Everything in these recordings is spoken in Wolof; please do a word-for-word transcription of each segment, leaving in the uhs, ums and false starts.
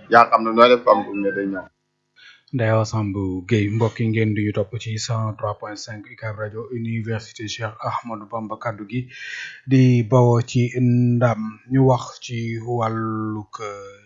yaa xam ne nooy def am ne day ñëw. Ndeyawa Samb Guèye mbokk yi ngeen di topp ci cent trois point cinq U C A B rajo université Cheikh Ahmadou Bamba kaddu gi di bawoo ci ndam ñu wax ci wàllug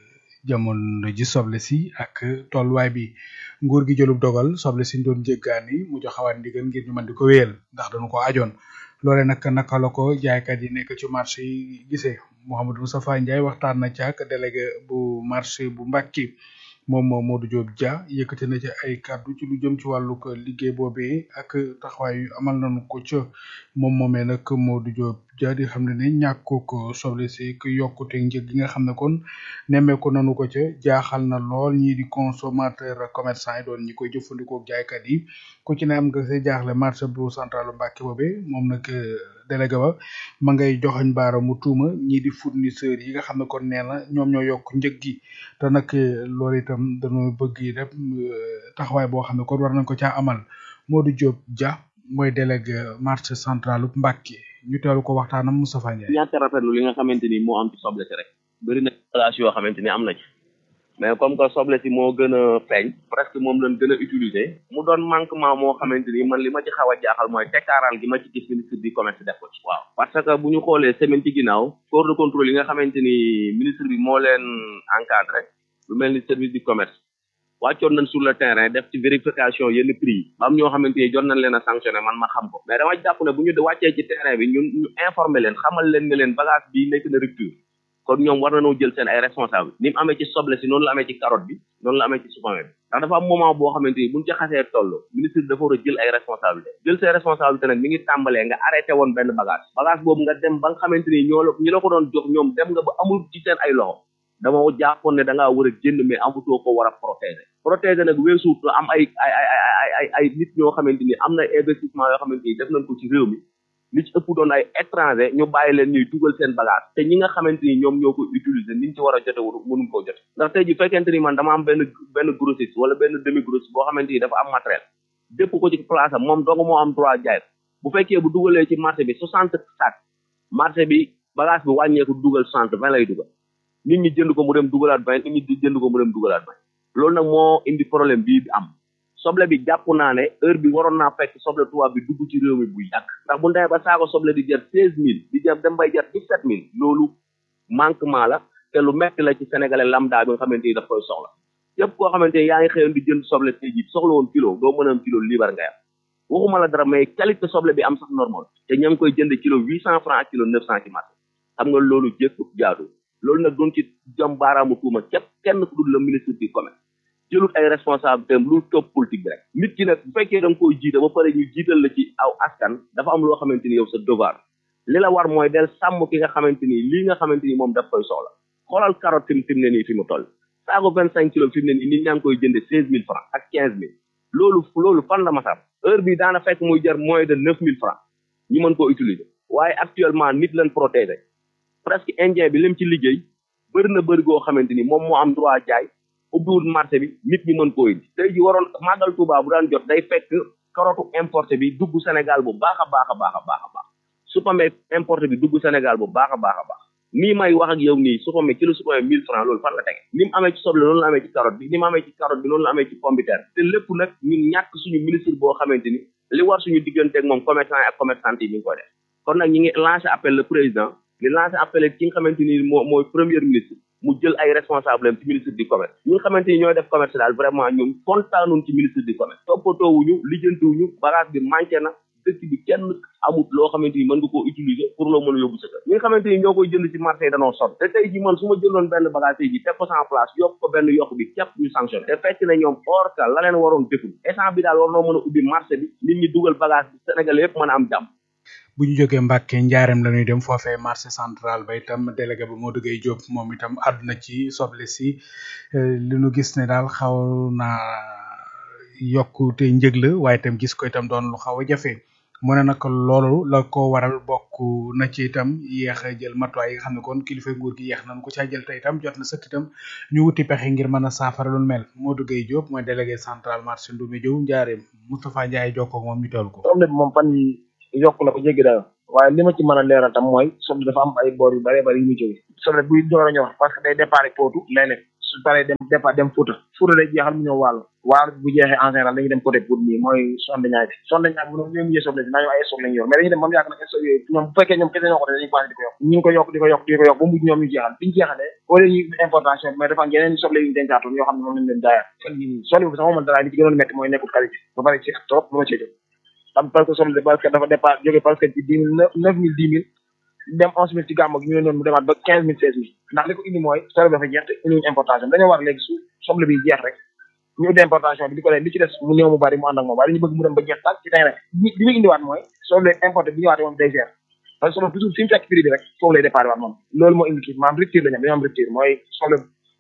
jamono ji soble si ak tolluwaay bi nguur gi jëlub dogal soble si ñu doon jéggaani mu joxawaat ndigal ngir ñu mën di ko wéyal ndax dañu ko ajoon loole nag naka la ko jaaykat yi nekk ci marché yi gisee Mouhamadou Moustapha Ndiaye waxtaan na ci ak délégué bu marché bu Mbàkke moom Modou Diop Dia yëkkati na ci ay kàddu ci lu jëm ci wàllug liggéey boobee ak taxawaay yu amal nañu ko ca moom moomee nag Modou Diop Dia di xam ne ne ñàkkuk soble si yokkute njëg gi nga xam ne kon nemmeeku nañu ko ca jaaxal na lool ñii di consommateur commerçant yi doon ñi koy jëfandikoo jaaykat yi ku ci ne am nga see jaaxle marché bu central Mbàkke boobee moom nag délégué ba ma ngay joxañ baaramu tuuma ñii di fournisseurs yi nga xam ne kon nee na ñoom ñoo yokk njëg gi te nag loolu itam dañoo bëgg yi def taxawaay boo xam ne kon war nañ ko caa amal Modou Diop Dia mooy délégué marché central Mbàkke ñu teelu ko waxtaanam Moustapha Ndiaye. ñàkk a rafetlu li nga xamante ni moo am ci soble si rek bëri na place yoo xamante ni am na ci mais comme que soble si moo gën a feeñ presque moom lañ gën a utiliser mu doon manquement moo xamante ni man li ma ci xaw a jaaxal mooy tekkaaral gi ma ci gis ministre du commerce def ko ci waaw parce que bu ñu xoolee semaine ci ginnaaw corps de contrôle yi nga xamante ni ministre bi moo leen encadré lu mel ni service du commerce wàccoon nañ sur le terrain def ci vérification yenn prix yi ba am ñoo xamante ni jot nañ leen a sanctionné man ma xam ko mais dama jàpp ne bu ñu wàccee ci terrain bi ñun ñu informer leen xamal leen ne leen bagage bi nekk na rupture kon ñoom war nañoo jël seen ay responsable ni mu amee ci soble si noonu la amee ci carotte bi noonu la amee ci supame bi ndax dafa am moment boo xamante ni buñ ci xasee toll ministre dafa war a jël ay responsabilité jël say responsabilité nag mi ngi tàmbalee nga arrêté woon benn bagage bagage boobu nga dem ba nga xamante ni ñoo la ñu la ko doon jox ñoom dem nga ba amul ci seen ay loxo dama jàppoon ne da ngaa war a jënd mais amutoo ko war a protéger protéger nag weesuut am ay ay ay ay ay ay nit ñoo xamante ni am na investissement yoo xamante ni def nañ ko ci réew mi li ci ëpp doon ay étranger ñu bàyyi leen ñuy dugal seen bagage te ñi nga xamante ni ñoom ñoo ko utiliser niñ ci war a jote wuru mënuñ koo jote ndax tey ji fekkente ni man dama am benn benn grossiste wala benn demi grossiste boo xamante ni dafa am matériel dépp ko ci place am moom dong moo am droit jaay bu fekkee bu dugalee ci marché bi soixante sacs marché bi bagage bi wàññeeku dugal soixante vingt lay dugal nit ñi jënd ko mu dem dugalaat vingt nit ñi di jënd ko mu dem dugalaat vingt loolu nag moo indi problème bii bi am soble bi jàpp naa ne heure bi waroon naa fekk soble tubaab bi dugg ci réew mi bu yàgg ndax bu demee ba saako soble di jar seize mille di jar dem bay jar dix-sept mille loolu manquement la te lu metti la ci sénégalais lambda bi nga xamante ni daf koy soxla yëpp koo xamante ni yaa ngi xëyoon di jënd soble tey jii soxla woon kilo doo mën a am kilo liibar nga am waxuma la dara mais qualité soble bi am sax normal te ña ngi koy jënd kilo huit cent francs ak kilo neuf cent ci marché xam nga loolu jëkk jaadu loolu nag doon ci jëm baaraamu tuuma képp kenn ku dul le ministre du commerce jëlut ay responsabilité am lu topp politique bi rek nit ki nag bu fekkee da nga koy jiite ba pare ñu jiital la ci aw askan dafa am loo xamante ni yow sa devoir li la war mooy del sàmm ki nga xamante ni lii nga xamante ni moom daf koy soxla xoolal carotte fi mu fi mu ne nii fi mu toll saako vingt cinq kilos fi mu ne nii nit ñaa ngi koy jënde seize mille francs ak quinze mille loolu loolu fan la masar heure bi daana fekk muy jar moins de neuf mille francs ñu mën koo utiliser waaye actuellement nit lañ protéger presque indien bi lim ci liggéey bëri na bëri goo xamante ni moom moo am droit jaay ubbiwul marché bi nit ñi mën koo indi tey ji waroon màggal Tuuba bu daan jot day fekk carotte importé bi dugg Sénégal bu baax a baax a baax a baax a baax supame importé bi dugg Sénégal bu baax a baax a baax nii may wax ak yow nii supame kilo supame mille francs loolu fan la tege ni mu amee ci soble noonu la amee ci carotte bi ni mu amee ci carotte bi noonu la amee ci pomme de terre te lépp nag ñun ñàkk suñu ministre boo xamante ni li war suñu digganteeg moom commerçant ak commerçante yi mi ngi koy def kon nag ñi ngi lancé appel le président di lancé appel ki nga xamante ni moo mooy premier ministre mu jël ay responsable am ci ministre du commerce ñi nga xamante ni ñooy def commerce daal vraiment ñoom kontaanuñ ci ministre du commerce toppatoowuñu lijjantiwuñu bagage bi manqué na dëkk bi kenn amut loo xamante ni mën nga koo utiliser pour loo mën a yóbbu sa kër ñi nga xamante ni ñoo koy jënd ci marché yi danoo sonn te tey ji man su ma jëndoon benn bagage tey ji teg ko sans place yokk ko benn yokk bi képp ñu sanctionné te fekk na ñoom or ka la leen waroon deful essence bi daal war noo mën a ubbi marché bi nit ñi dugal bagage bi Sénégal yëpp mën a am jàmm bu ñu jógee Mbàkke njaareem la ñuy dem foofee marché central ba itam délégué ba Modou Gueye Diop moom itam àdduna ci soble si li nu gis ne daal xaw naa yokku te njëg la waaye itam gis ko itam doon lu xaw a jafe mu ne nag loolu la ko waral bokk na ci itam yéex a jël matuwaay yi nga xam ne kon kilifa nguur gi yéex nañ ko caa jël te itam jot na sëkk itam ñu wuti pexe ngir mën a saafara lu mel Modou Gueye Diop mooy délégué central marché Ndoumbé Diop njaareem Moustapha Ndiaye jokkoo moom ñu toll ko. soble bi moom fan yi yokk na ko jéggi dayo waaye li ma ci mën a leeral tam mooy soble dafa am ay boor yu bëree bëri yu muy jóge soble buy door a ñor parce que day départ pootu léeg-léeg su su paree dem départ dem Fouta Fouta day jeexal mu ñëw Waalo Waalo bu jeexee en général dañuy dem côté Pout nii mooy sonde ñaay bi sonde ñaay bi ñoom ñoo mujjee soble si naa ñoo ay stock lañu yor mais dañuy dem ba mu yàgg nag stock yooyu ñoom bu fekkee ñoom kese ñoo ko def dañuy commencé di ko yokk ñu ngi ko yokk di ko yokk di ko yokk ba mujj ñoom ñu jeexal biñu jeexalee au lieu ñu importation bi mais dafa am yeneen soble yu ñu dencaatoon yoo xam ne moom lañ leen jaayaat fan yii nii soble bi sax moom dara li ci gënoon métti mooy nekkul qualité ba pare ci trop lu ma cee jóg am parce que soble parce que dafa départ jógee parce que ci dix mille neuf mille dix mille dem onze mille ci gàmmu gi ñu ne noonu mu demaat ba quinze mille seize mille ndax li ko indi mooy soble bi dafa jeex te indiwuñu importation dañoo war léegi su soble bi jeex rek ñu indi importation bi di ko leen li ci des mu néew mu bari mu ànd ak moom waaye dañu bëgg mu dem ba jeex tàkk ci tey rek li li muy indiwaat mooy soble importé bi ñëwaatee moom day cher parce que soble toujours fi mu fekk prix bi rek foofu lay déparé waat moom loolu moo indi kii maanaam rupture la ñu am dañoo am rupture mooy soble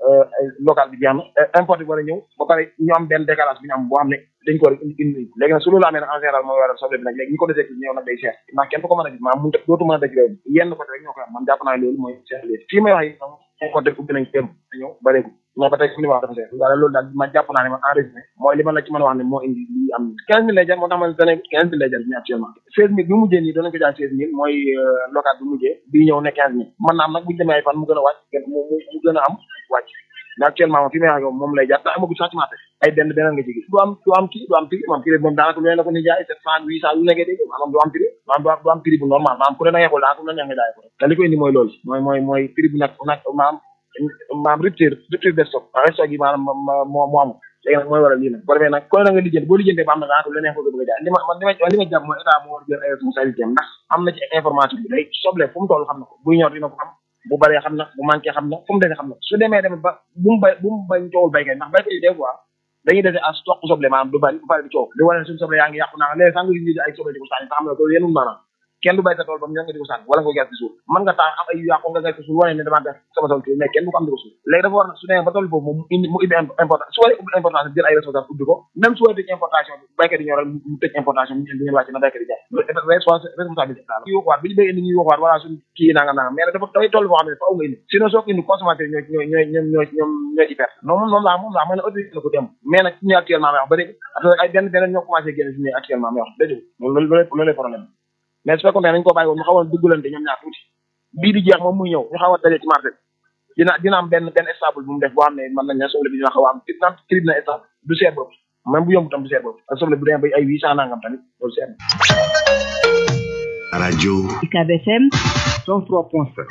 local bi jeex na importé bi war a ñëw ba pare ñu am benn décalage bi ñu am boo xam ne dañ ko war a indi indi léegi nag su loolu amee nag en général mooy waral soble bi nag léegi ñi ko desee ñëw nag day cher ndax kenn du ko mën a gis maanaam mënut dootu mën a daj réew mi yenn côté rek ñoo koy am man jàpp naa loolu mooy cher léegi fii may wax yi importé ubbi nañ dem ñëw bareeku mais ba tey li ma wax dafa cher wala loolu daal man jàpp naa ne man en résumé mooy li ma la ci mën a wax ne moo indi lii am quinze mille lay jar moo tax ma dane quinze mille lay jar bi actuellement seize mille bi mujjee nii danañ ko jaay seize mille mooy local bi mujjee bii ñëw ne quinze mille man na am nag buñu demee ay fan mu gën a wàcc mu mu gën a am wàcc mais actuellement moom fi may wax yow moom lay jar te amagul sax ci marché ay benn beneen nga ci gis du am du am kii du am prix moom prix moom daanaka lu ne la ko ni jaay sept cent huit cent yu nekkee dégg maanaam du am prix maanaam du am prix bu normal maanaam ku ne da ngay xool daanaka lu la neex nga jaay ko te li ko indi mooy loolu mooy mooy mooy prix bu nag nag maanaam maanaam rupture rupture de stock waaye stock yi maanaam moo moo amul léegi nag mooy waral lii nag boo defee nag ku ne da nga lijjanti boo lijjantee ba am na daanaka lu la neex ko bëgg a jaay li ma man li ma li ma jàpp mooy état moo war jël ay responsabilité am ndax am na ci information bi day soble fu mu toll xam na ko buy ñor dina ko xam bu bëree xam na bu manqué xam na fu mu dese xam na su demee demee ba bu mu bay bu mu bañ coowul béykat ndax béykat yi des fois dañuy dese à stock soble maanaam du bari bu bari du coow li wane suñu soble yaa ngi yàqu naa léegi sax nga yu ay soble di ko sànni te xam na ko yenul maanaam kenn du bay sa tool ba mu ñor nga di ko sànni wala nga ko gas di suul mën nga tax am ay yu yàqu nga gas di suul wane ne dama def sama tool kii mais kenn du ko am di ko suul léegi dafa war na su demee ba tool boobu moom mu indi mu ubbi importation su waree ubbi importation jël ay responsable ubbi ko même su waree tëj importation bi béykat yi ñoo rek mu tëj importation bi ñu wàcc na béykat yi jaay responsabilité daal yu waxwaat bi ñu béy indi ñuy waxwaat voilà suñ kii nanga nanga mais dafa dafay toll boo xam ne faaw nga indi sinon soo ko indi consommateur ñoo ñoo ñoo ñoom ñoo ñoom ñoo ci perte non moom moom laa moom laa mën na autorisé na ko dem mais nag ñu actuellement may wax ba léegi après ay benn benn ñoo commencé génn si ne actuellement may wax dëgg loolu loolu problème mais su fekkoon ne nañ ko bàyyi woon ñu xawoon duggalante ñoom ñaar tuuti bii di jeex moom muy ñëw ñu xaw a daje ci marché bi dina dina am benn benn stable bu mu def boo xam ne mën nañ ne soble bi dina xaw a am dina prix dina stable du seet boobu même bu yomb tam du seet boobu ak soble bu demee ba ay huit cent nangam tamit loolu seet rajo U C A B F M cent trois point sept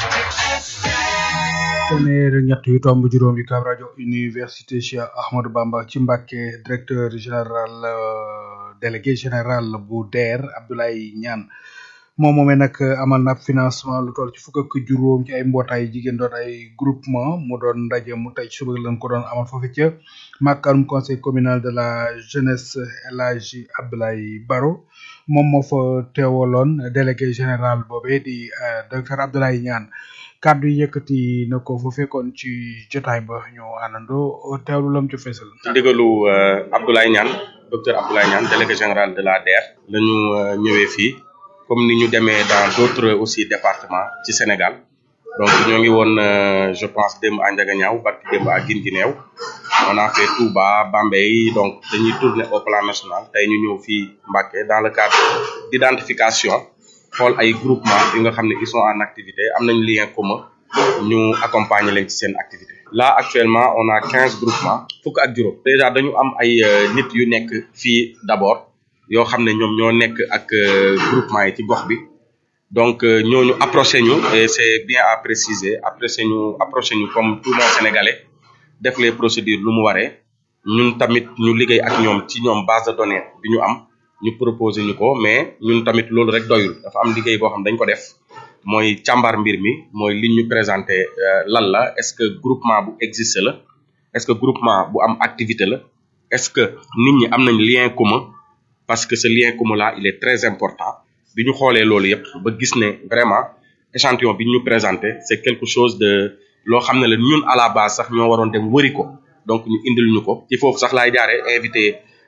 téeméer ñett yu tomb juróom yi Ucab rajo université Cheikh Ahmadou Bamba ci Mbacké directeur général délégué général bu D E R Abdoulaye Niane moom moomee nag amal na financement lu toll ci fukk ak juróom ci ay mbootaay jigéen doon ay groupement mu doon ndaje mu tey suba lañ ko doon amal foofu ca màkkaanum conseil communal de la jeunesse El Hadji Abdoulaye Baro moom moo fa teewaloon délégué général boobee di docteur Abdoulaye Niane kaddu yi yëkkati na ko fa fekkoon ci jotaay ba ñu àndandoo teewlu lam ci feesal ci ndigalu Abdoulaye Niane docteur Abdoulaye Niane délégué général de la D E R lañu ñëwee fii comme ni ñu demee dans d'autres aussi départements ci Sénégal donc ñoo ngi woon je pense démb à Ndiaganiao barki démb à Guinguinéo on a fait Touba Bambey donc dañuy tourner au plan national tey ñu ñëw fii Mbacké dans le cadre d'identification xool ay groupement yi nga xam ne ils sont en activité am nañ lien commun ñu accompagner leen ci seen activité là actuellement on a quinze groupements fukk ak juróom déjà dañu am ay nit yu nekk fii d'abord yoo xam ne ñoom ñoo nekk ak groupement yi ci gox bi donc ñooñu approché ñu et c'est bien à préciser approché ñu approché ñu comme tout bon sénégalais def les procédures lu mu waree ñun tamit ñu liggéey ak ñoom ci ñoom base de données bi ñu am ñu proposé ñu ko mais ñun tamit loolu rek doyul dafa am liggéey boo xam dañ ko def mooy càmbar mbir mi mooy li ñu présenté lan la est-ce que groupement bu existe la est-ce que groupement bu am activité la est-ce que nit ñi am nañ lien commun parce que ce lien commun là il est très important bi ñu xoolee loolu yëpp ba gis ne vraiment échantillon bi ñu présenté c'est quelque chose de loo xam ne la ñun à la base sax ñoo waroon dem wëri ko donc ñu indil ñu ko ci foofu sax laay jaaree invité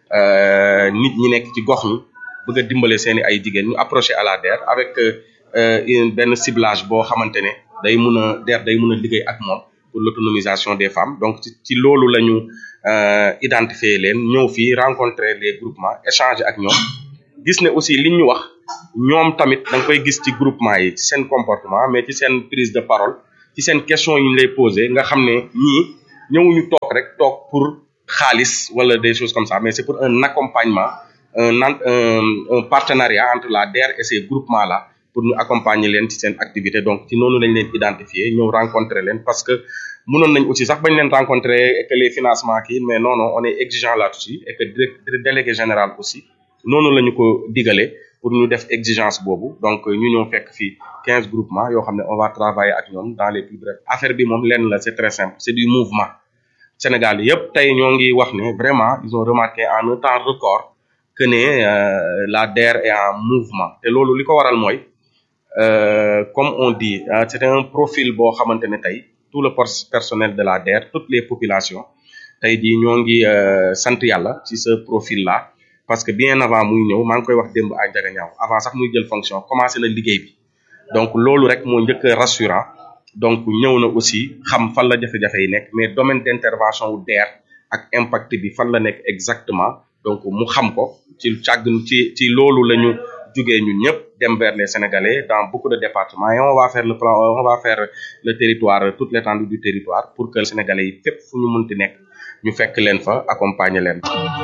nit ñi nekk ci gox ñi bëgg a dimbale seeni ay jigéen ñu approché à la D E R avec une benn ciblage boo xamante ne day mun a D E R day mun a liggéey ak moom pour l'autonomisation des femmes donc ci ci loolu la ñu identifier leen ñëw fii rencontrer les groupements échanger ak ñoom gis ne aussi liñ ñu wax ñoom tamit da nga koy gis ci groupement yi ci seen comportement mais ci seen prise de parole ci seen question yi ñu lay poser nga xam ne ñii ñëwuñu toog rek toog pour xaalis wala des choses comme ça mais c'est pour un accompagnement un un un partenariat entre la D E R et ces groupements là pour ñu accompagner leen ci seen activité donc ci noonu lañ leen identifier ñëw rencontrer leen parce que mënoon nañ aussi sax bañ leen rencontrer et que les financements kii mais non non on est exigeant là-dessus et que direct délégué général aussi noonu la ñu ko digalee pour ñu def exigence boobu donc ñu ñëw fekk fii quinze groupements yoo xam ne on va travailler ak ñoom dans les plus brefs affaire bi moom lenn la c'est très simple c'est du mouvement Sénégal yëpp tey ñoo ngi wax ne vraiment ils ont remarqué en un temps record que ne euh, la D E R est en mouvement te loolu li ko waral mooy euh, comme on dit euh, c'est un profil boo xamante ne tey tout le personnel de la D E R toutes les populations tey jii ñoo ngi euh, sant yàlla ci ce profil là parce que bien avant muy ñëw maa ngi koy wax démb ak Ndiaga Niaw avant sax muy jël fonction commencé na liggéey bi donc loolu rek moo njëkk a rassurant donc ñëw na aussi xam fan la jafe-jafe yi nekk mais domaine d'intervention wu D E R ak impact bi fan la nekk exactement donc mu xam ko ci càgg ci ci loolu la ñu jugee ñun ñëpp dem vers les Sénégalais dans beaucoup de départements et on va faire le plan on va faire le territoire toute l'étendue du territoire pour que Sénégalais yi fépp fu ñu mënti nekk ñu fekk leen fa accompagner leen.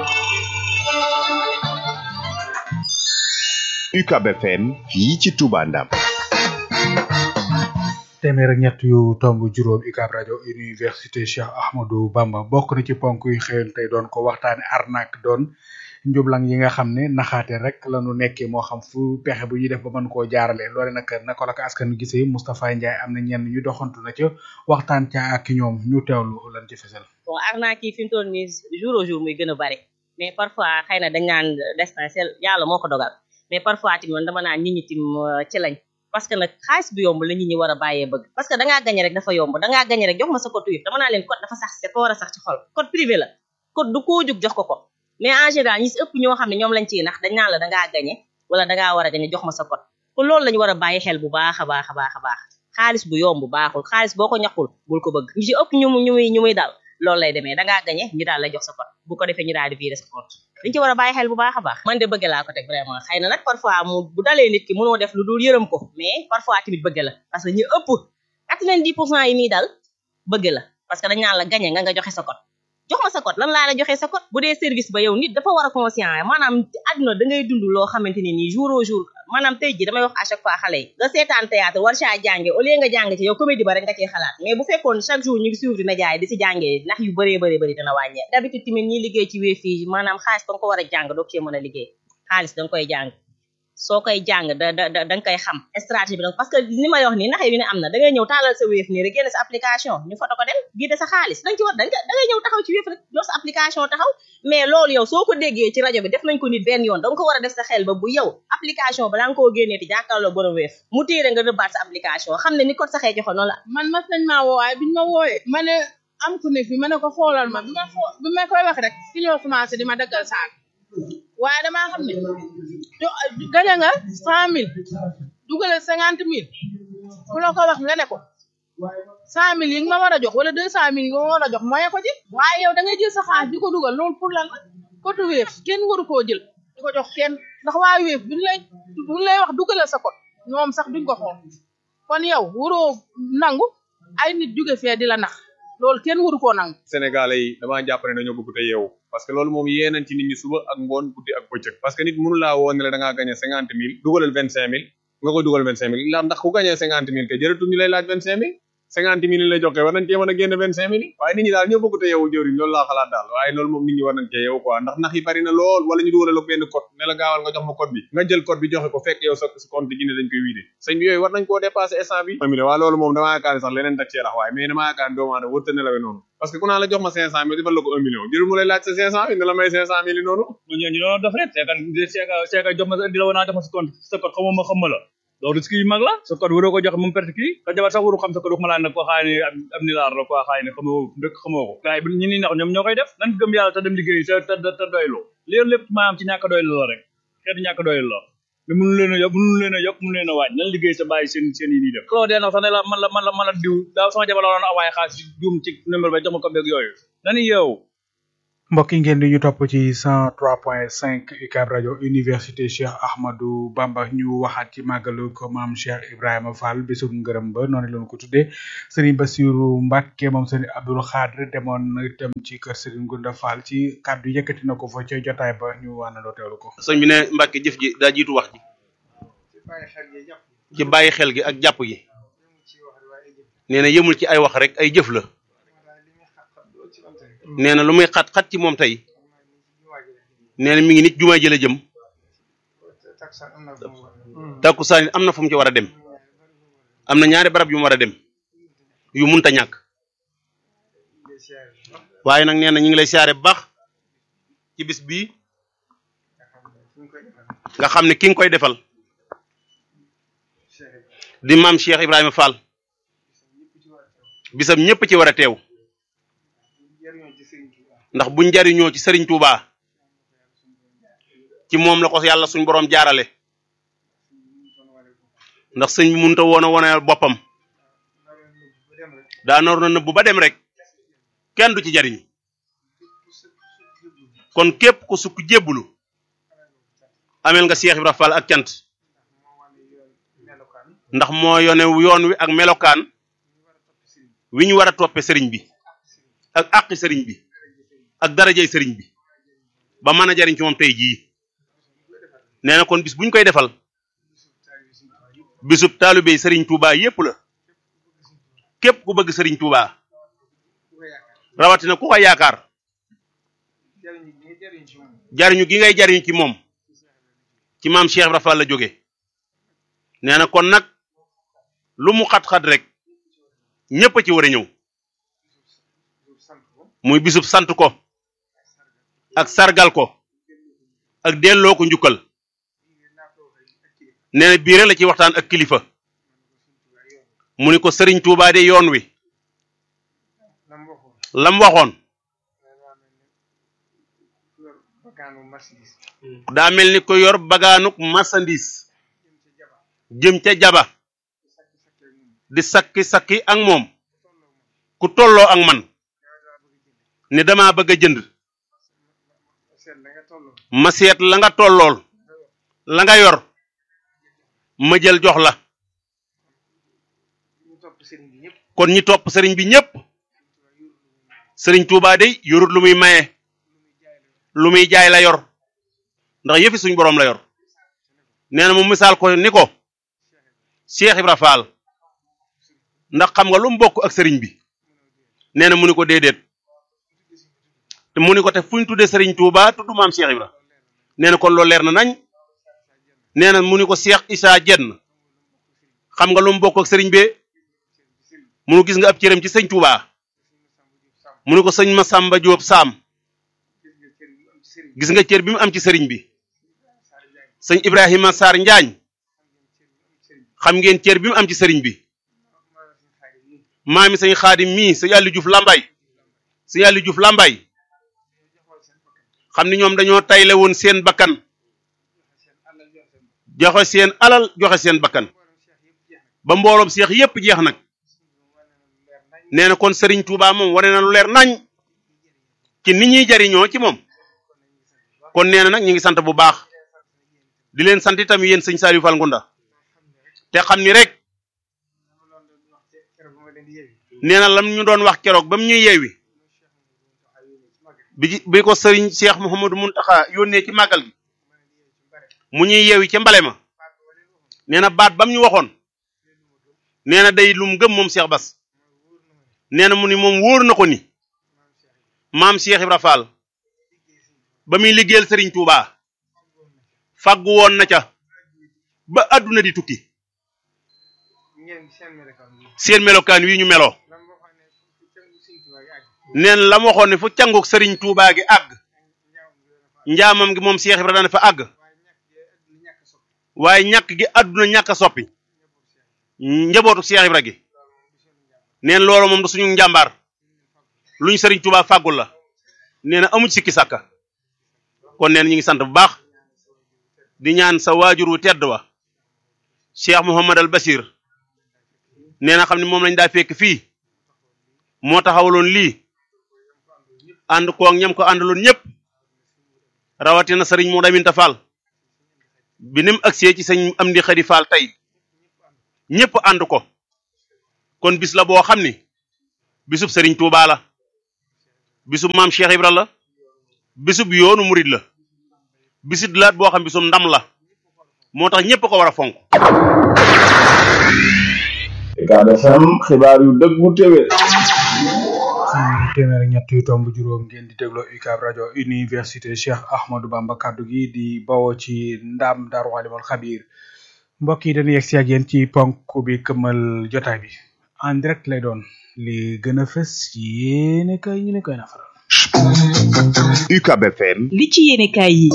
U C A B F M fii ci Touba Ndam. téeméer ak ñett yu tomb juróom U C A B rajo université Cheikh Ahmadou Bamba bokk na ci ponk yu xëyoon tey doon ko waxtaane arnaque doon njublang yi nga xam ne naxaate rek lañu nekkee moo xam fu pexe bu ñuy def ba mën koo jaarale loole nag naka la ko askan gisee Moustapha Ndiaye am na ñenn ñu doxantu na ca waxtaan ca ak ñoom ñu teewlu lan ci fesal. bon arnaque yi fi mu toll nii jour au jour muy gën a bari mais parfois xëy na dañ naan destin c'est yàlla moo ko dogal mais parfois tamit man dama naan nit ñi tim ci lañ parce que nag xaalis bu yomb la nit ñi war a bàyyee bëgg parce que dangaa gañe rek dafa yomb dangaa gañe rek jox ma sa code tuyif dama naa leen code dafa sax c'est ko war a sax ci xol code privé la code du koo jóg jox ko ko mais en général ñi si ëpp ñoo xam ne ñoom lañ ciy nax dañ naan la dangaa gañe wala dangaa war a gañe jox ma sa code kon loolu lañu war a bàyyi xel bu baax a baax a baax a baax xaalis bu yomb baaxul xaalis boo ko ñaqul bul ko bëgg ñu ci ëpp ñu ñu muy ñu muy dal loolu lay demee dangaa gañe ñu daal la jox sa code bu ko defee ñu daal di virer sa compte dañ ci war a bàyyi xel bu baax a baax man de bëgg laa ko teg vraiment xëy na nag parfois mu bu dalee nit ki mënoo def lu dul yërëm ko mais parfois tamit bëgg la parce que ñu ëpp quatre-vingt-dix pour cent yi muy dal bëgg la parce que dañ naan la gañe nga nga joxe sa code jox ma sa code lan laa la joxe sa code bu dee service ba yow nit dafa war a conscient maanaam àdduna da ngay dund loo xamante ne nii jour au jour maanaam tey ji damay wax à chaque fois xale yi nga seetaan théâtre war caa jànge au lieu nga jàng ci yow comédie ba rek nga ciy xalaat mais bu fekkoon chaque jour ñu ngi suivre média yi di si jàngee ndax yu bëree bëri bëri dana wàññee d'habitude tamit ñi liggéey ci wéef yi maanaam xaalis danga ko war a jàng doo cee mën a liggéey xaalis danga koy jàng soo koy jàng da da da nga koy xam stratégie bi donc parce que ni may wax nii naxee yu ne am na da ngay ñëw taalal sa wéef nii rek génne sa application ñu foto ko dem guide sa xaalis danga ci war da ngay ñëw taxaw ci wéef rek yor sa application taxaw mais loolu yow soo ko déggee ci rajo bi def nañ ko nit benn yoon danga ko war a def sa xel ba bu yow application ba da nga koo génnee ti jàkkaarloo borom wéef mu téere nga rëbbaat sa application xam ne ni ko saxee joxo noonu la man mas nañ maa woo waaye biñu ma wooyee ma ne am ku ne fi ma ne ko xoolal ma bi ma foo bi ma koy wax rek ci ñoo commencé di ma daggal saak waaye damaa xam ne gañe nga cent mille dugale cinquante mille ku la ko wax nga ne ko cent mille yi nga ma war a jox wala deux cent mille yi nga ma war a jox moye ko ci waaye yow da ngay jël sa xaalis di ko dugal loolu pour lan la code wéef kenn waru koo jël di ko jox kenn ndax waa wéef duñ lay duñ lay wax dugalal sa code ñoom sax duñ ko xool kon yow waroo nangu ay nit jóge fee di la nax loolu kenn waru koo nangu. Sénégalais yi damaa jàpp ne dañoo bëgg te yeewu parce que loolu moom yéenañ ci nit ñi suba ak ngoon guddi ak bëccëg parce que nit mënu laa woo ne la da ngaa gagné cinquante mille dugalal vingt cinq mille nga koy dugal vingt cinq mille la ndax ku gagné cinquante mille te jërëtul ñu lay laaj vingt cinq mille cinquante mille la joxe war nañ cee mën a génn vingt cinq mille waaye nit ñi daal ñoo bëgg te yeewu jëriñ loolu laa xalaat daal waaye loolu moom nit ñi war nañ cee yeewu quoi ndax nax yi bari na lool wala ñu dugalal ak benn code ne la gaawal nga jox ma code bi nga jël code bi joxe ko fekk yow sa compte gi ne dañ koy wiide sëñ bi yooyu war nañ koo dépasser instant bi mi waa loolu moom damaa yaakaar ne sax leneen dak cee lax waaye mais damaa yaakaar ne doomu aadama wërta ne la we noonu parce que ku naa la jox ma cinq cent mille defal la ko un million jërul mu lay laaj sa cinq cent mille ne la may cinq cent mille yi noonu ñooñu doon def rek seekan seekan jox ma di la woon naa jox ma sa compte sa code xamuma xam ma la loolu risque yu mag la sa code waroo ko joxe moom perte kii sa jabar sax waru xam sa code wax ma laa nag koo xaay ne am ni laar la koo xaay ne xamoo dëkk xamoo ko gars yi ñi ni nax ñoom ñoo koy def nan gëm yàlla te dem liggéey te te te doylu léegi lépp maanaam ci ñàkk doylu la rek xeetu ñàkk doylu la mais mënu leen a yokk mënu leen a yokk mënu leen a wàññi nan liggéey sa bàyyi seen seen yi nii def koo dee nag sax ne la man la man la man la diw daaw sama jabar la doon awaaye xaalis juum ci numéro ba jox ma ko beeg yooyu nani yow mbokk yi ngeen di ñu topp ci cent trois point cinq U C A B rajo université Cheikh Ahmadou Bamba ñu waxaat ci màggalu ko maam Cheikh Ibrahima Fall bisub ngërëm ba noonu lañu ko tuddee Serigne Bassirou Mbacké moom Serigne Abdoul Khadre demoon itam ci kër Serigne Gunda Fall ci kàddu yëkkati na ko fa ca jotaay ba ñu wànnaloo teewlu ko. sëñ bi ne Mbacké jëf ji daa jiitu wax ji ci bàyyi xel gi ak jàpp gi nee na yëmul ci ay wax rek ay jëf la. nee na lu muy xat xat ci moom tey nee na mi ngi nit jumaa jële jëm takkusaan am na fu mu ci war a dem am na ñaari barab yu mu war a dem yu munta ñàkk waaye nag nee na ñu ngi lay siyaare bu baax ci bis bii nga xam ne ki nga koy defal di maam Cheikh Ibrahima Fall bisam ñëpp ci war a teew ndax buñ jariñoo ci Serigne Touba ci moom la ko yàlla suñ borom jaarale ndax sëñ bi mënut a woon a wone boppam daa nor na nëbb ba dem rek kenn du ci jariñ kon képp ku sukk jébbulu amel nga Cheikh Ibrahima Fall ak cant ndax moo yone yoon wi ak melokaan wi ñu war a toppe sëriñ bi ak àqi sëriñ bi ak darajay sëriñ bi ba mën a jariñ ci moom tey jii nee na kon bis buñ koy defal bisub taalibey sëriñ Touba yépp la képp ku bëgg sëriñ Touba rawatina ku ko yaakaar jariñu gi ngay jariñu ci moom ci maam Cheikh Ibra Fall la jóge nee na kon nag lu mu xat-xat rek ñépp a ci war a ñëw muy bisub sant ko ak sargal ko ak delloo ko njukkal nee na bii rek la ci waxtaan ak kilifa mu ni ko Serigne Touba de yoon wi lam waxoon daa mel ni ko yor bagaanuk marchandise jëm ca jaba di sakki sakki ak moom ku tolloo ak man ne dama bëgg a jënd ma seet la nga tollool la nga yor ma jël jox la kon ñi topp sëriñ bi ñépp sëriñ Touba de yorut lu muy maye lu muy jaay la yor ndax yëfi suñ boroom la yor nee na mu misaal ko ni ko Cheikh Ibra Fall ndax xam nga lu mu bokk ak sëriñ bi nee na mu ni ko déedéet te mu ni ko te fuñ tudde sëriñ Touba tudd maam Cheikh Ibra nee na kon loolu leer na nañ nee na mu ni ko Cheikh Issa Diène xam nga lu mu bokk ak sëriñ bi munu gis nga ab cëram ci sëñ Touba mu ni ko sëñ Massamba Diop Sam gis nga cër bi mu am ci sëriñ bi sëñ Ibrahima Sarr Njaañ xam ngeen cër bi mu am ci sëriñ bi maami sëñ Xaadim mii sëñ Aliou Diouf Lambaye sëñ Aliou Diouf Lambaye xam ni ñoom dañoo tayle woon seen bakkan joxe seen alal joxe seen bakkan ba mbooloom seex yépp jeex nag nee na kon Serigne Touba moom wane na lu leer nañ ci nit ñuy jariñoo ci moom kon nee na nag ñu ngi sant bu baax di leen sant itam yéen sëñ Saliou Fall Ngunda te xam ni rek nee na lam ñu doon wax keroog ba mu ñuy yeewi bi bi ko sëriñ Cheikh Mouhamadou Mountakha yónnee ci màggal gi mu ñuy yeewi ca mbale ma nee na baat bam ñu waxoon nee na day lum gëm moom Cheikh Bass nee na mu ni moom wóor na ko ni maam Cheikh Ibra Fall ba muy liggéeyal Serigne Touba fàggu woon na ca ba àdduna di tukki seen melokaan wi ñu meloo neen la mu waxoon ne fu canguk Serigne Touba gi àgg njaamam gi moom Cheikh Ibra dana fa àgg waaye ñàkk gi àdduna ñàkk a soppi njabootu Cheikh Ibra gi neen loolu moom du suñu njàmbaar luñ Serigne Touba fàggul la nee na amuñ sikki sàkka kon neen ñi ngi sant bu baax di ñaan sa waajur wu tedd wa Cheikh Mouhamad al Bachir nee na xam ne moom lañ daa fekk fii moo taxawaloon lii ànd koog ñam ko àndaloon ñëpp rawatina sëriñ Modou Aminta Fall bi nim agsee ci sëñ Amdi Xadi Fall tey ñëpp ànd ko kon bis la boo xam ni bisub sëriñ Touba la bisub maam Cheikh Ibra la bisub yoonu murid la bisit laat boo xam bisum ndam la moo tax ñëpp ko war a fonk. Ucab F M xibaar yu dëggu téwé ci téeméer ak ñett yu tomb juróom ngeen di dégloo Ucab rajo université Cheikh Ahmadou Bamba kaddu gi di bawoo ci ndam Daaru Alimul Xabiir mbokk yi dañuy yegg si ak yéen ci ponk bi këmmal jotaay bi en direct lay doon li gën a fës ci yéene kay ñu ne koy nafaral. Ucab F M li ci yéene kay yi.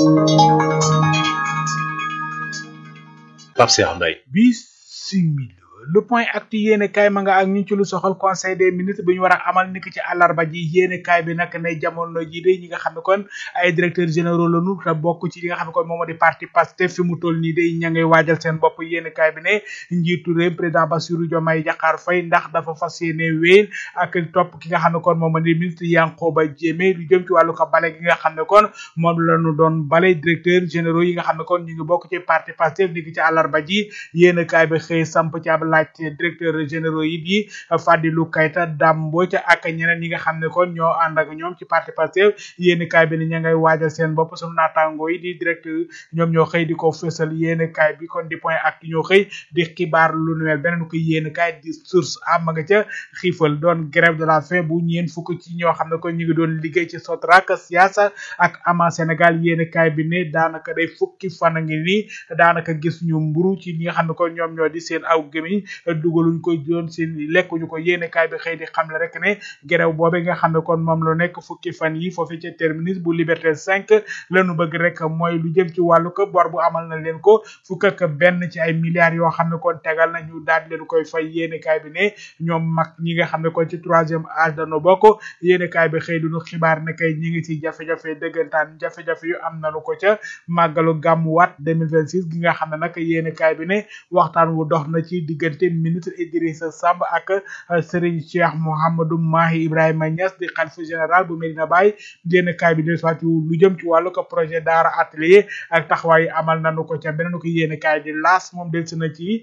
Pape Cheikh Mbaye. Bismillah. Le point actu yéene kaay ma nga ak ñu ci lu soxal conseil des ministres bi ñu war a amal niki ci àllarba ji yéene kaay bi nag ne jamono ji de ñi nga xam ne kon ay directeurs généraux lañu te bokk ci li nga xam ne kon moom moo di parti Pastef fi mu toll nii de ña ngay waajal seen bopp yéene kaay bi ne njiitu réew président Bassirou Diomaye Diakhar Faye ndax dafa fas yéene wéyal ak topp ki nga xam ne kon moom moo di ministre Yankhoba Diémé lu jëm ci wàllu ko bale gi nga xam ne kon moom lañu doon bale directeurs généraux yi nga xam ne kon ñu ngi bokk ci parti Pastef niki ci àllarba ji yéene kaay bi xëy samp ci laaj directeur généraux yi di Fadilou Keita Dame Mbodj ak ñeneen ñi nga xam ne kon ñoo ànd ak ñoom ci parti Pastef yéeni kaay bi ni ña ngay waajal seen bopp sunu naataango yi di directeur ñoom ñoo xëy di ko fësal yéeni kaay bi kon di point ak ñoo xëy di xibaar lu nu mel beneen ko yéeni kaay di source am nga ca xiifal doon grève de la faim bu ñeen fukk ci ñoo xam ne kon ñu ngi doon liggéey ci Sotrac Siasa ak Ama Sénégal yéeni kaay bi ne daanaka day fukki fan a ngi nii daanaka gis ñu mburu ci ñi nga xam ne kon ñoom ñoo di seen aw gémiñ dugaluñ ko doon seen lekkuñu ko yéene kaay bi xëy di xamle rek ne gerew boobe nga xam ne kon moom la nekk fukki fan yi foofu ca terminus bu Liberté cinq lañu bëgg rek mooy lu jëm ci wàllu ko bor bu amal na leen ko fukk ak benn ci ay milliards yoo xam ne kon tegal na ñu daal leen koy fay yéene kaay bi ne ñoom mag ñi nga xam ne kon ci troisième âge dañu bokk yéene kaay bi xëy duñu xibaar ne kay ñi ngi ci jafe-jafe dëggantaan jafe-jafe yu am nañu ko ca màggalu gàmmuwaat deux mille vingt-six gi nga xam ne nag yéene kaay bi ne waxtaan wu dox na ci diggante ministre Idrissa Samb ak Serigne Cheikh Mouhamadou Mahi Ibrahima Niass di xalifa général bu Medina Baye yéen kaay bi dellusiwaat lu jëm ci wàllu ko projet daara atelier ak taxawaay amal nañu ko ca beneen ko yéen kaay di laas moom dellusi na ci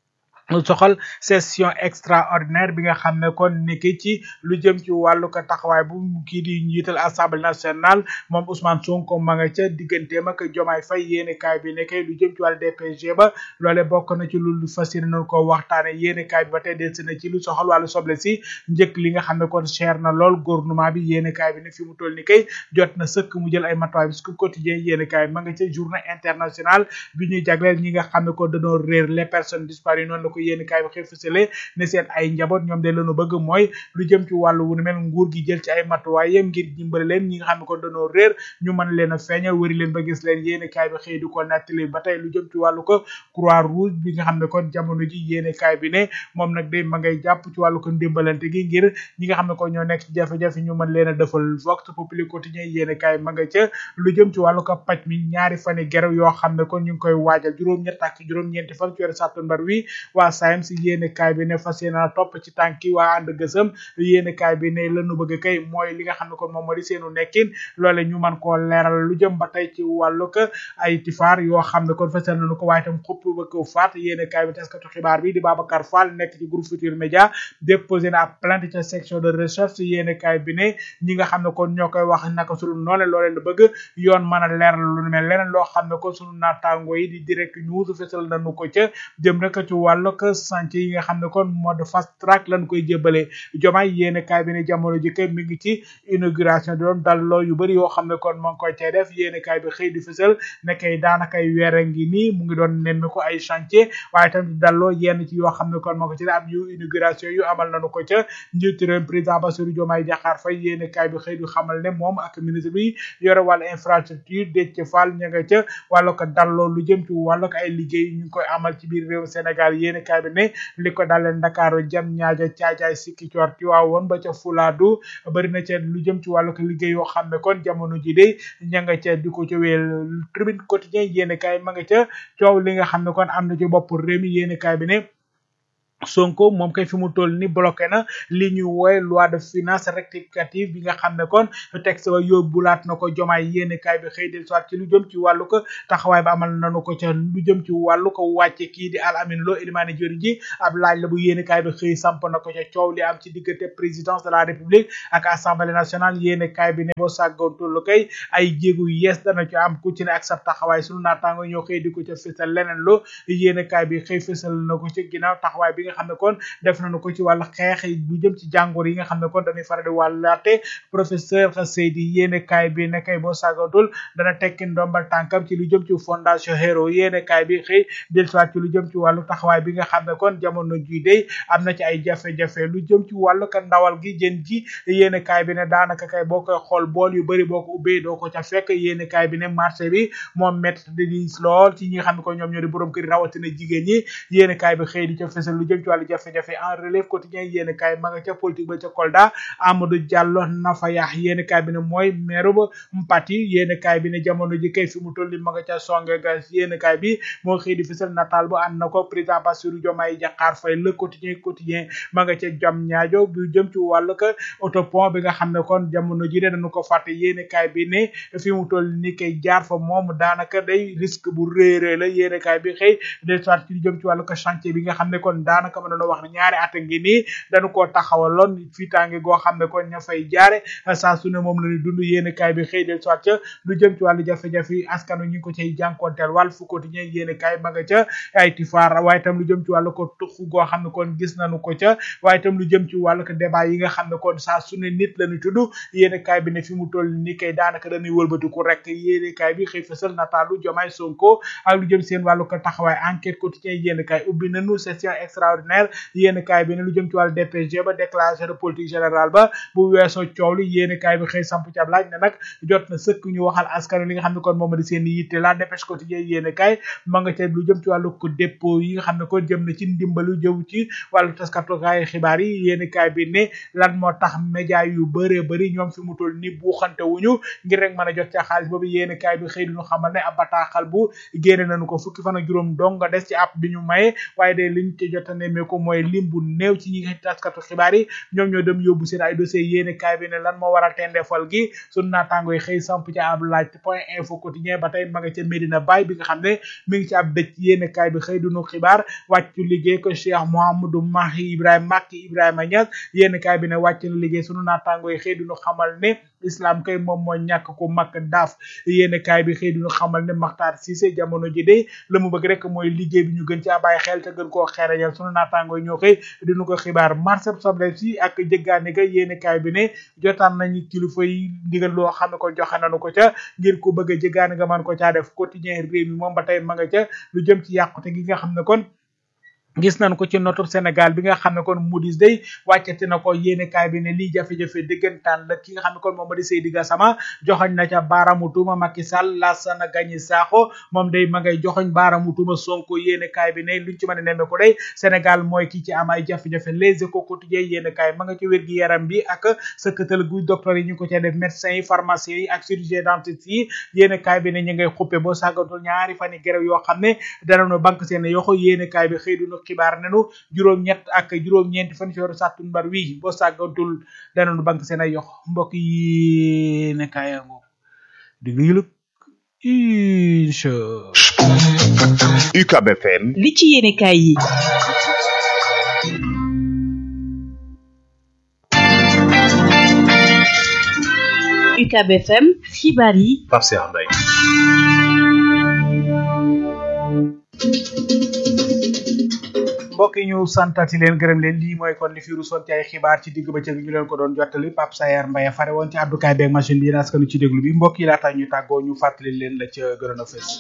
soxal session extraordinaire bi nga xam ne kon niki ci lu jëm ci wàllu ko taxawaay bu kii di njiital assemblée nationale moom Ousmane Sonko ma nga ca digganteem ak Diomaye Faye yéene kaay bi nekkee lu jëm ci wàllu D P G ba loole bokk na ci lu fas yéene nañu ko waxtaane yéene kaay bi ba tey delsi na ci lu soxal wàllu soble si njëkk li nga xam ne kon cher na lool gouvernement bi yéene kaay bi ne fi mu toll ni kay jot na sëkk mu jël ay matuwaay bi su quotidien yéene kaay bi ma nga ca journée internationale bi ñuy jagleel ñi nga xam ne ko dañoo réer les personnes disparues noonu la ko yéeni kaay bi xëy fësale ne seen ay njaboot ñoom de lañu bëgg mooy lu jëm ci wàllu wu nu mel nguur gi jël ci ay matuwaayam ngir dimbali leen ñi nga xam ne ko dañoo réer ñu mën leen a feeñal wëri leen ba gis leen yéeni kaay bi xëy di ko nettali ba tey lu jëm ci wàllu ko croix rouge bi nga xam ne kon jamono ji yéeni kaay bi ne moom nag day ma ngay jàpp ci wàllu ko ndimbalante gi ngir ñi nga xam ne ko ñoo nekk ci jafe-jafe ñu mën leen a defal vox populi quotidien yéeni kaay ma nga ca lu jëm ci wàllu ko paj mi ñaari fani gerew yoo xam ne kon ñu ngi koy waajal juróom-ñett ak juróom-ñeenti fan ci weeru sàttumbar wi waa SAEMS yéene kaay bi ne fas yéene topp ci tànki waa ànd gësëm yéene kaay bi ne lanu bëgg kay mooy li nga xam ne kon moom moo di seenu nekkin loole ñu mën koo leeral lu jëm ba tey ci wàllu ko ay tifaar yoo xam ne kon fasal nañu ko waaye tam xupp ba ko faat yéene kaay bi taskatu xibaar bi di Babacar Fall nekk ci groupe Futurs Médias déposé na ab plainte ca section de recherche yéene kaay bi ne ñi nga xam ne kon ñoo koy wax naka sulu noole loole la bëgg yoon mën a leeral lu mel leneen loo xam ne kon sunu naataango yi di direct news fasal nañu ko ca jëm rek ci wàllu ko chantier yi nga xam ne kon mode fast track lañ koy jébbalee Diomaye yéene kaay bi ne jamono ji kay mi ngi ci inauguration doon dalloo yu bëri yoo xam ne kon moo ngi koy cay def yéene kaay bi xëy di fësal ne kay daanaka ay weer a ngi nii mu ngi doon nemmi ko ay chantier waaye tamit dalloo yenn ci yoo xam ne kon moo ko ci am yu inauguration yu amal nañu ko ca njiitu réew président Bassirou Diomaye Diakhar Faye yéene kaay bi xëy di xamal ne moom ak ministre bi yore wàllu infrastructure Déthié Fall ña nga ca wàllu ko dalloo lu jëm ci wàllu ko ay liggéey ñu ngi koy amal ci biir réew Sénégal yéene kaay bi ne li ko dalee Ndakaaru jam ñaaja caajaay sikki coor ci waa woon ba ca Fulaadu bari na ca lu jëm ci wàllu ko liggéey yoo xam ne kon jamono ji de ña nga ca di ko ca wéel Tribune Quotidien yéene kaay ma nga ca coow li nga xam ne kon am na ci bopp réew mi yéene kaay bi ne Sonko moom kay fi mu toll ni bloqué na li ñu woy loi de finance rectificative bi nga xam ne kon texte ba yóbbulaat na ko jomaay yéene kaay bi xëy del soit ci lu jëm ci wàllu ko taxawaay ba amal nañu ko ca lu jëm ci wàllu ko wàcce kii di Al Amin Lo Elimane Diori ji ab laaj la bu yéene kaay bi xëy samp na ko ca coow li am ci diggante présidence de la république ak assemblée nationale yéene kaay bi ne boo sàggoontul kay ay jéegu yees dana ci am ku ci ne ak sa taxawaay sunu naataango ñoo xëy di ko ca fësal leneen lo yéene kaay bi xëy fësal na ko ci ginnaaw taxawaay bi xam ne kon def nañu ko ci wàllu xeex bu jëm ci jàngoro yi nga xam ne kon dañuy faral di wàllaate professeur Seydi yéene kaay bi ne kay boo sàggatul dana tekki ndombal tànkam ci lu jëm ci fondation Hero yéene kaay bi xëy dellusiwaat ci lu jëm ci wàllu taxawaay bi nga xam ne kon jamono ji dey am na ci ay jafe-jafe lu jëm ci wàllu ka ndawal gi jën ji yéene kaay bi ne daanaka kay boo koy xool bool yu bëri boo ko ubbee doo ko ca fekk yéene kaay bi ne marché bi moom métti di diis lool ci ñi nga xam ne ko ñoom ñoo di borom kër rawatina jigéen ñi yéene kaay bi xëy di ca fësal lu jëm ci wàllu jafe-jafe en relève quotidien yéene kaay ma nga ca politique ba ca Kolda Amadou Diallo Nafa Yah yéene kaay bi ne mooy maire ba Mpati yéene kaay bi ne jamono ji kay fi mu toll ni ma nga ca songe ga yéene kaay bi moo xëy di fësal nataal bu ànd na ko président Bassirou Diomaye Diakhar Faye le quotidien quotidien ma nga ca jam ñaajo bu jëm ci wàllu ka autopont bi nga xam ne kon jamono ji de dañu ko fàtte yéene kaay bi ne fi mu toll ni kay jaar fa moom daanaka day risque bu réeré la yéene kaay bi xëy de soit ci jëm ci wàllu ka chantier bi nga xam ne kon daanaka mën na wax ne ñaari at ngi nii dañu koo taxawaloon fiitaange goo xam ne kon ña fay jaare saa su ne moom la ñu dund yéene kaay bi xëy del soit ca lu jëm ci wàllu jafe-jafe yi askanu ñu ko cay jànkonteel wàll fu quotidien yéene kaay ma nga ca ay tifaar waaye itam lu jëm ci wàllu ko tuxu goo xam ne kon gis nañu ko ca waaye itam lu jëm ci wàllu ko débat yi nga xam ne kon saa su ne nit la ñu tudd yéene kaay bi ne fi mu toll ni kay daanaka dañuy wëlbatiku rek yéene kaay bi xëy fësal nataalu Diomaye Sonko ak lu jëm seen wàllu ko taxawaay enquête quotidien yéene kaay ubbi nañu session extraordinaire yéene kaay bi ne lu jëm ci wàllu D P G ba déclaration de politique générale ba bu weesoo coow li yéene kaay bi xëy samp ci ab laaj ne nag jot na sëkk ñu waxal askan li nga xam ne kon moom di seen yitte la dépêche quotidien yéene kaay ma nga ca lu jëm ci wàllu ko dépôt yi nga xam ne kon jëm na ci ndimbalu jëm ci wàllu taskatukaay xibaar yi yéene kaay bi ne lan moo tax média yu bëree bëri ñoom fi mu toll ni buuxante wuñu ngir rek mën a jot ca xaalis boobu yéene kaay bi xëy duñu xamal ne ab bataaxal bu génne nañu ko fukki fan ak juróom dong nga des ci app bi ñu maye waaye de liñ ci jot a nemmeeku mooy lim bu néew ci ñi taskatu xibaar yi ñoom ñoo dem yóbbu seen ay dossier yéene kaay bi ne lan moo waral tendeefal gi sunu naataango yi xëy samp ci ab laaj point info quotidien ba tey ma nga ca Medina Baye bi nga xam ne mi ngi ci ab dëj yéene kaay bi xëy duñu xibaar wàccu liggéey ko Cheikh Mouhamadou Mahi Ibrahima Makki Ibrahima Niass yéene kaay bi ne wàcc na liggéey sunu naataango yi xëy duñu xamal ne islam kay moom moo ñàkk ko mag daaf yéene kaay bi xëy duñu xamal ne Makhtar Cissé jamono ji de la mu bëgg rek mooy liggéey bi ñu gën ci bàyyi xel te gën koo xereñal sunu naataango yi ñoo xëy duñu ko xibaar marché soble si ak jëggaane ga yéene kaay bi ne jotaan nañu kilifa yi ndigal loo xam ne ko joxe nañu ko ca ngir ko bëgg a jëggaane nga mën ko caa def quotidien réew mi moom ba tey ma nga ca lu jëm ci yàqute gi nga xam ne kon gis nañ ko ci notu Sénégal bi nga xam ne kon Moody's day wàccati na ko yéene kaay bi ne lii jafe-jafe dëggantaan la ki nga xam ne kon moom ma di Seydi Gassama joxoñ na ca baaramu tuuma Macky Sall Lassana Gagny Sakho moom day ma ngay joxoñ baaramu tuuma Sonko yéene kaay bi ne luñ ci mën a nemme ko day Sénégal mooy ki ci am ay jafe-jafe Les Échos quotidien yéene kaay ma nga ci wér gi yaram bi ak sëkkatal guy docteur yi ñu ko ca def médecins yi pharmaciens yi ak chirurgien dentiste yi yéene kaay bi ne ñu ngay xuppe boo sàggantul ñaari fani grève yoo xam ne danañu banque seen yoxo yéene kaay bi xëy duñu xibaar nenu juróom ñett ak juróom ñeenti fan ci weeru sàttumbar wi boo sàggantul danañu banque seen ay yox mbokk yi ne kaayango di yulub insha U C A B F M li ci yéene kaay yi U C A B F M xibaar yi Pape Cheikh Mbaye mbokk yi ñu santati leen gërëm leen lii mooy kon li fi rusoon ci ay xibaar ci digg bëccëg ñu leen ko doon jottali Pape Sayer Mbaye fare woon ci abdukaay beeg machine bi yéen askanu ci déglu bi mbokk yi laata ñu tàggoo ñu fàttali leen la ca gënoon a fës.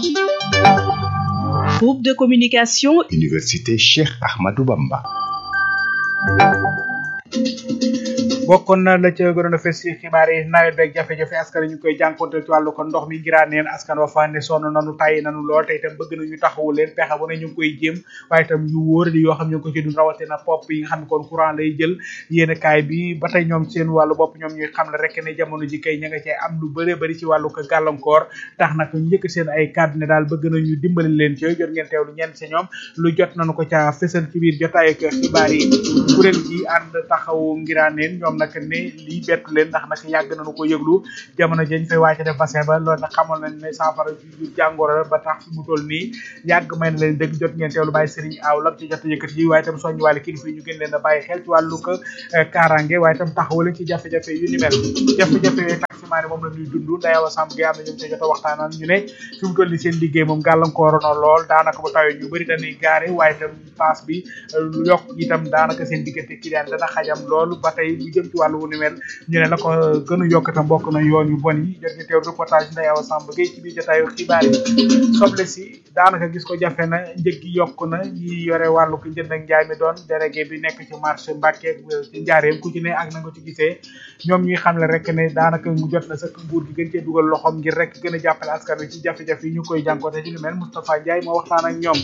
Groupe de communication Université Cheikh Ahmadou Bamba bokkoon na la ca gënoon a fes ci xibaar yi nawet beeg jafe-jafe askan ñu koy jànkonteel ci wàllu ko ndox mi ngiraan neen askan wa fa ne sonn nanu tàyyi nanu lool te itam bëgg nañu taxawu leen pexe bu ne ñu ngi koy jéem waaye itam yu wóor di yoo xam ñu ngi ko ci dund rawatina pop yi nga xam ne kon courant lay jël yéen kaay bi ba tey ñoom seen wàllu bopp ñoom ñuy xam le rek ne jamono ji kay ña nga cee am lu bëree bëri ci wàllu ko gàllankoor tax nag ñu njëkk seen ay kàddu ne daal bëgg nañu dimbali leen ci jot ngeen teewlu ñenn si ñoom lu jot nañu ko ca fësal ci biir jotaay ak xibaar yi kuréel gi ànd taxawu ngiraaneen ñoom nag ne lii bettu leen ndax nag yàgg nañu ko yëglu jamono jañ fay wàcce def bassin ba loolu nag xamal nañ ne saafara ju jàngoro la ba tax fi mu toll nii yàgg may na leen dëgg jot ngeen teewlu bàyyi Serigne Aw la ci jot yëkkati yi waaye itam soññ wàllu kilifa yi ñu gën leen a bàyyi xel ci wàllu ko kaaraange waaye itam taxawu leen ci jafe-jafe yu ni mel jafe-jafe yooyu taximaane moom la ñuy dund ndayawa sàmm gi am na ñoom ci jot a waxtaanal ñu ne fi mu toll nii seen liggéey moom gàllankoor na lool daanaka bu tawee ñu bëri dañuy gaare waaye itam paas bi yokk itam daanaka seen diggante client dana xajam loolu ba tey lu jëm ci wàllu wu ni mel ñu ne la ko gën a yokk itam bokk na yoon yu bon yi jot nga teew reportage ndayawa sàmm gi ci biir jotaayu xibaar yi soble si daanaka gis ko jafe na njëg gi yokk na ñi yore wàllu ko njënd ak njaay mi doon délégué bi nekk ci marché Mbàkke ci njaareem ku ci ne ak na nga ci gisee ñoom ñuy xamle rek ne daanaka mu jot na sëkk nguur gi gën cee dugal loxoom ngir rek gën a jàppale askan wi ci jafe-jafe yi ñu koy jànkoonte ci lu mel Moustapha Ndiaye moo waxtaan ak ñoom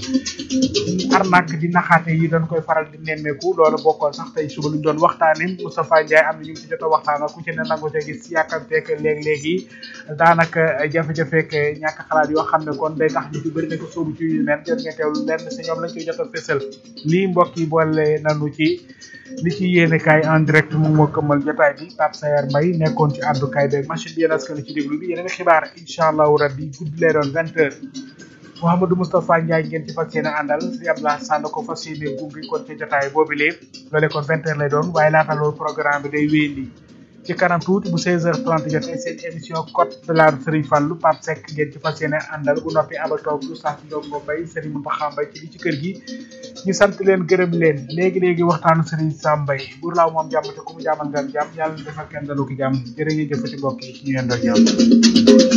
arnaque di naxaate yi dañ koy faral di nemmeeku loolu bokkoon sax tey suba luñ doon waxtaani Moustapha Ndiaye am na ñu ngi ci jot a waxtaan ku ci ne nangu ca gis yàkkamteek léeg-léegi daanaka jafe-jafeek ñàkk xalaat yoo xam ne kon day tax ñu ci bëri ne ko sóobu ci yu mel jot nga teewlu lenn si ñoom lañ koy jot a fësal lii mbokk yi boole nanu ci li ci yéene kaay en direct moom moo këmmal jotaay bi Pape Sayar Mbaye nekkoon ci àddukaay beeg machine bi yéen askan ci déglu bi yeneen xibaar incha allahu rabbi guddi lay doon vingt heures Mouhamadou Moustapha Ndiaye ngeen ci fas yéene àndal si Abdoulaye Sall ko fas yéene gungi kon ci jotaay boobu léegi loolee kon vingt heures lay doon waaye laata loolu programme bi day wéyandi ci kanam tuuti bu seize heures trente jotee seen émission Code de la route Serigne Fallou Pape Seck ngeen ci fas yéene àndal bu noppi abal toog du sax ndongo Mbaye Serigne Mountakha Mbaye ci li ci kër gi ñu sant leen gërëm leen léegi-léegi waxtaanu Serigne Sam Mbaye buur laaw moom jàmm te ku mu jàmmal nga jàmm yàlla na defal kenn dalu ki jàmm jërë ngeen jëfati mbokk yi ñu yendoo jàmm